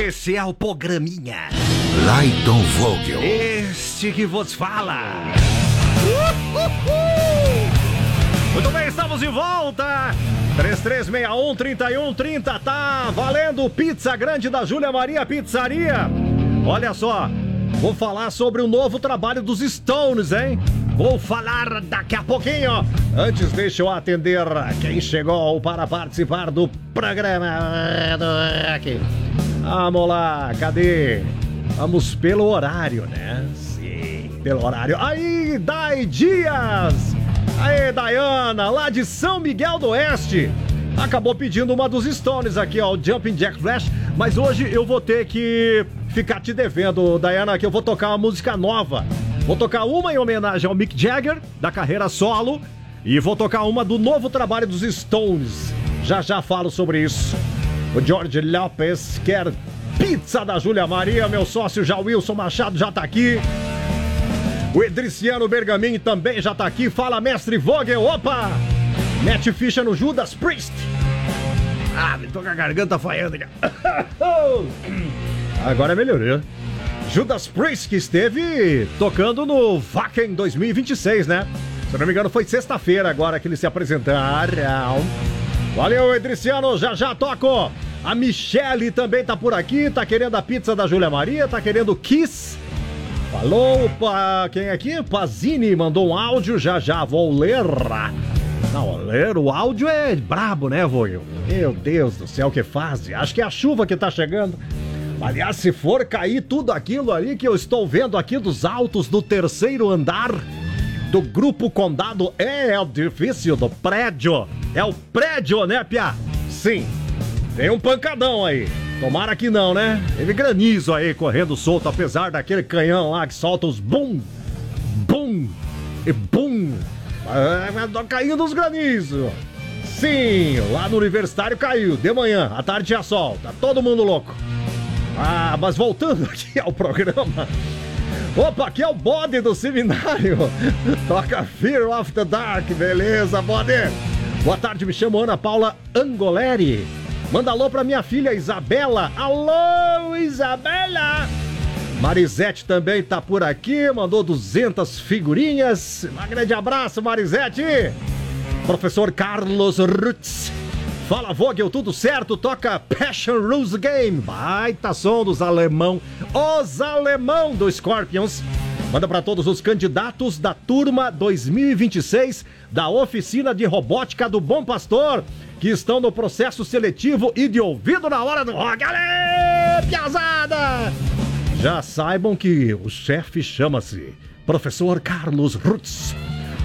Esse é o programinha Layton Vogel. Este que vos fala. Muito bem, estamos de volta. 3361-3130, tá valendo pizza grande da Júlia Maria Pizzaria. Olha só, vou falar sobre o novo trabalho dos Stones, hein? Vou falar daqui a pouquinho. Antes, deixa eu atender quem chegou para participar do programa. Aqui. Vamos lá, cadê? Vamos pelo horário, né? Sim, pelo horário. Aí, Dai Dias! Aí, Dayana, lá de São Miguel do Oeste. Acabou pedindo uma dos Stones aqui, ó, o Jumping Jack Flash. Mas hoje eu vou ter que ficar te devendo, Dayana, que eu vou tocar uma música nova. Vou tocar uma em homenagem ao Mick Jagger, da carreira solo. E vou tocar uma do novo trabalho dos Stones. Já falo sobre isso. O Jorge Lopes quer pizza da Júlia Maria. Meu sócio já Wilson Machado já tá aqui. O Edriciano Bergamin também já tá aqui. Fala, mestre Vogel. Opa! Mete ficha no Judas Priest. Me tô com a garganta falhando. Agora melhorou. Judas Priest, que esteve tocando no Wacken 2026, né? Se eu não me engano, foi sexta-feira agora que eles se apresentaram. Valeu, Edriciano. Já toco. A Michele também tá por aqui. Tá querendo a pizza da Júlia Maria. Tá querendo Kiss. Falou, quem aqui? Pazini mandou um áudio, já vou ler. Não, ler o áudio é brabo, né, Vogel? Meu Deus do céu, que fase. Acho que é a chuva que tá chegando. Aliás, se for cair tudo aquilo ali que eu estou vendo aqui dos altos do terceiro andar do Grupo Condado, é o edifício do prédio. É o prédio, né, Pia? Sim, tem um pancadão aí. Tomara que não, né? Teve granizo aí correndo solto, apesar daquele canhão lá que solta os bum, bum e bum. Caindo os granizos. Sim, lá no Universitário caiu. De manhã, à tarde já sol. Tá todo mundo louco. Mas voltando aqui ao programa. Opa, aqui é o bode do seminário. Toca Fear of the Dark, beleza, bode? Boa tarde, me chamo Ana Paula Angoleri. Manda alô pra minha filha Isabela. Alô, Isabela! Marisete também tá por aqui, mandou 200 figurinhas. Um grande abraço, Marisete! Professor Carlos Rutz. Fala, Vogel, tudo certo? Toca Passion Rules Game. Baita som dos alemão. Os alemão do Scorpions. Manda para todos os candidatos da turma 2026 da Oficina de Robótica do Bom Pastor, que estão no processo seletivo e de ouvido na hora do rock. Ale, piazada! Já saibam que o chefe chama-se Professor Carlos Rutz.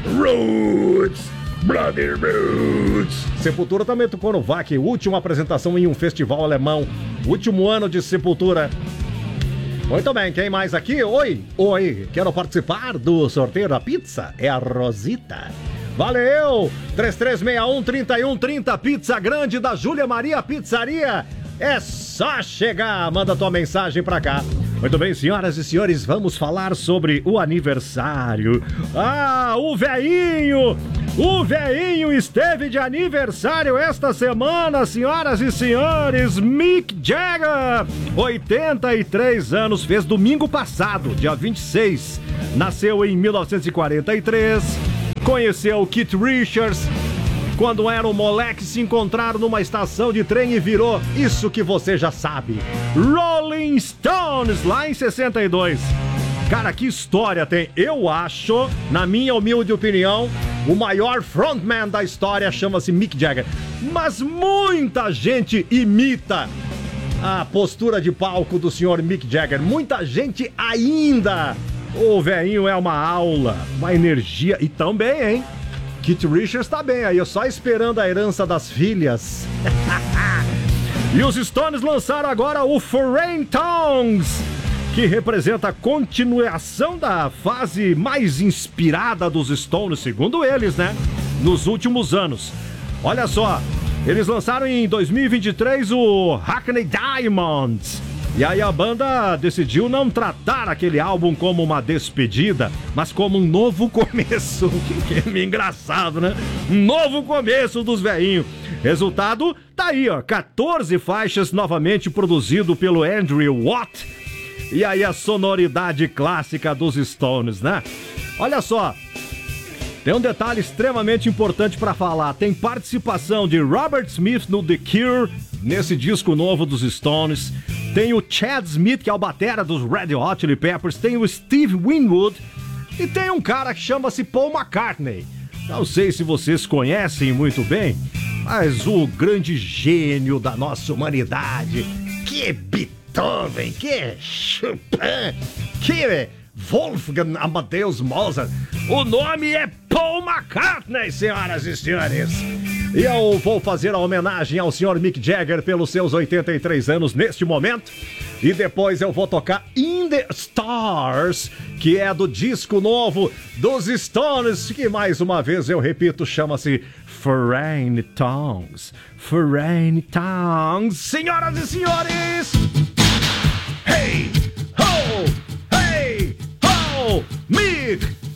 Roots! Brother Roots! Sepultura também tocou no VAC, última apresentação em um festival alemão. Último ano de Sepultura. Muito bem, quem mais aqui? Oi, quero participar do sorteio da pizza? É a Rosita. Valeu! 3361-3130, pizza grande da Júlia Maria Pizzaria. É só chegar, manda tua mensagem pra cá. Muito bem, senhoras e senhores, vamos falar sobre o aniversário. O veinho! O veinho esteve de aniversário esta semana, senhoras e senhores. Mick Jagger, 83 anos, fez domingo passado, dia 26. Nasceu em 1943, conheceu Keith Richards. Quando era um moleque, se encontraram numa estação de trem e virou isso que você já sabe. Rolling Stones, lá em 62. Cara, que história tem. Eu acho, na minha humilde opinião, o maior frontman da história chama-se Mick Jagger. Mas muita gente imita a postura de palco do senhor Mick Jagger. Muita gente ainda. O velhinho é uma aula, uma energia. E também, hein? Keith Richards tá bem aí, só esperando a herança das filhas. E os Stones lançaram agora o Foreign Tongues, que representa a continuação da fase mais inspirada dos Stones, segundo eles, né? Nos últimos anos. Olha só, eles lançaram em 2023 o Hackney Diamonds. E aí a banda decidiu não tratar aquele álbum como uma despedida, mas como um novo começo. Que engraçado, né? Um novo começo dos velhinhos. Resultado, tá aí, ó, 14 faixas novamente produzido pelo Andrew Watt. E aí a sonoridade clássica dos Stones, né? Olha só, tem um detalhe extremamente importante pra falar. Tem participação de Robert Smith no The Cure, nesse disco novo dos Stones. Tem o Chad Smith, que é o batera dos Red Hot Chili Peppers. Tem o Steve Winwood. E tem um cara que chama-se Paul McCartney. Não sei se vocês conhecem muito bem, mas o grande gênio da nossa humanidade, que Beethoven, que Chopin, que Wolfgang Amadeus Mozart, o nome é Paul McCartney, senhoras e senhores. E eu vou fazer a homenagem ao senhor Mick Jagger pelos seus 83 anos neste momento. E depois eu vou tocar In The Stars, que é do disco novo dos Stones, que mais uma vez eu repito, chama-se Foreign Tongues. Foreign Tongues, senhoras e senhores! Hey, ho, Mick